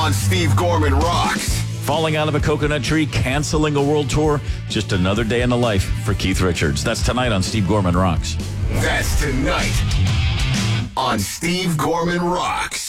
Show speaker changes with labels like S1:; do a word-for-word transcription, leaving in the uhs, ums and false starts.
S1: on Steve Gorman Rocks.
S2: Falling out of a coconut tree, canceling a world tour, just another day in the life for Keith Richards. That's tonight on Steve Gorman Rocks.
S1: That's tonight on Steve Gorman Rocks.